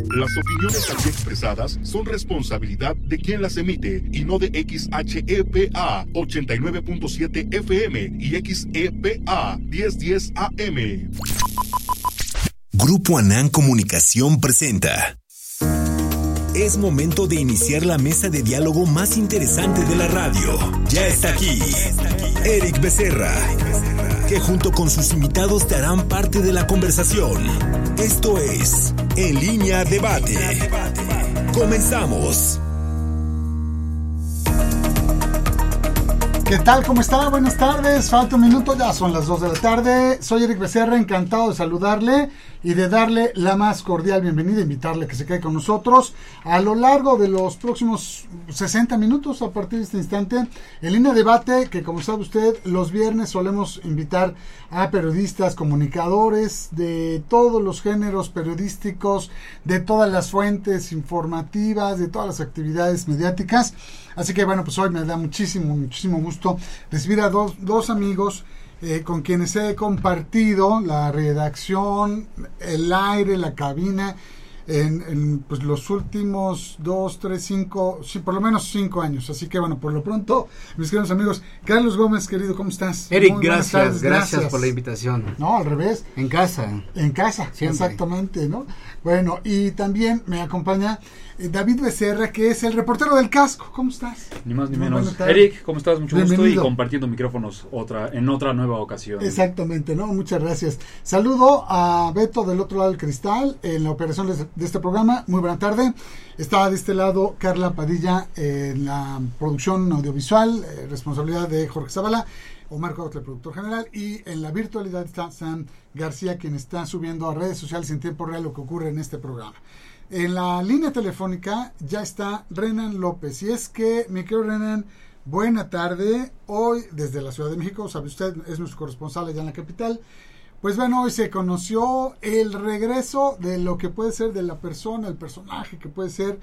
Las opiniones aquí expresadas son responsabilidad de quien las emite y no de XHEPA 89.7 FM y XEPA 1010 AM. Grupo Anán Comunicación presenta. Es momento de iniciar la mesa de diálogo más interesante de la radio. Ya está aquí Eric Becerra, que junto con sus invitados te harán parte de la conversación. Esto es En Línea Debate. Comenzamos. ¿Qué tal? ¿Cómo está? Buenas tardes. Falta un minuto, ya son las 2 de la tarde. Soy Eric Becerra, encantado de saludarle y de darle la más cordial bienvenida, invitarle a que se quede con nosotros a lo largo de los próximos 60 minutos a partir de este instante. En Línea Debate, que como sabe usted, los viernes solemos invitar a periodistas, comunicadores de todos los géneros periodísticos, de todas las fuentes informativas, de todas las actividades mediáticas. Así que bueno, pues hoy me da muchísimo gusto recibir a dos amigos con quienes he compartido la redacción, el aire, la cabina en pues los últimos 2, 3, 5, sí, por lo menos 5 años. Así que bueno, por lo pronto, mis queridos amigos, Carlos Gómez, querido, ¿cómo estás? Eric, gracias por la invitación. No, al revés. En casa, siempre. Exactamente, ¿no? Bueno, y también me acompaña David Becerra, que es el reportero del casco. ¿Cómo estás? Ni más ni menos. Eric, ¿cómo estás? Mucho gusto y compartiendo micrófonos en otra nueva ocasión. Exactamente, ¿no? Muchas gracias. Saludo a Beto del otro lado del cristal en la operación de este programa. Muy buena tarde. Está de este lado Carla Padilla en la producción audiovisual, responsabilidad de Jorge Zavala, Omar Cuautla, el productor general, y en la virtualidad está Sam García, quien está subiendo a redes sociales en tiempo real lo que ocurre en este programa. En la línea telefónica ya está Renan López. Y es que, mi querido Renan, buena tarde. Hoy, desde la Ciudad de México, sabe usted, es nuestro corresponsal allá en la capital. Pues bueno, hoy se conoció el regreso de lo que puede ser de la persona, el personaje, que puede ser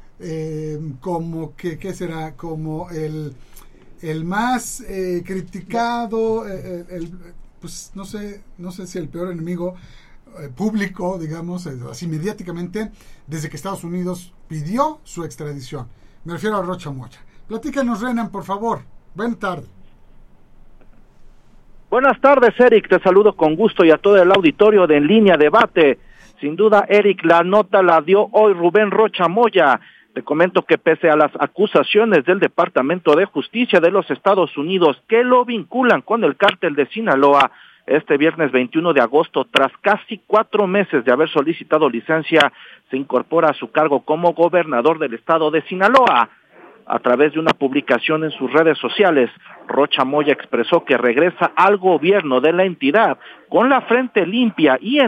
como que, ¿qué será? Como el más criticado, pues no sé si el peor enemigo público, digamos, así mediáticamente, desde que Estados Unidos pidió su extradición. Me refiero a Rocha Moya. Platícanos, Renan, por favor. Buenas tardes. Buenas tardes, Eric. Te saludo con gusto y a todo el auditorio de En Línea Debate. Sin duda, Eric, la nota la dio hoy Rubén Rocha Moya. Te comento que pese a las acusaciones del Departamento de Justicia de los Estados Unidos que lo vinculan con el cártel de Sinaloa, este viernes 21 de agosto, tras casi 4 meses de haber solicitado licencia, se incorpora a su cargo como gobernador del estado de Sinaloa. A través de una publicación en sus redes sociales, Rocha Moya expresó que regresa al gobierno de la entidad con la frente limpia y en